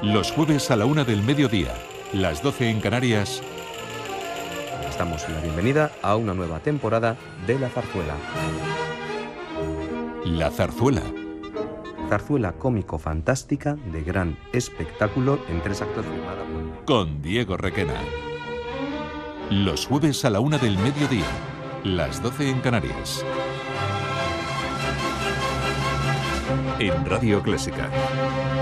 Los jueves a la 1 del mediodía, las 12 en Canarias. Damos la bienvenida a una nueva temporada de La Zarzuela. La Zarzuela. Zarzuela cómico-fantástica de gran espectáculo en 3 actos firmada por... Con Diego Requena. Los jueves a la 1 del mediodía, las 12 en Canarias. En Radio Clásica.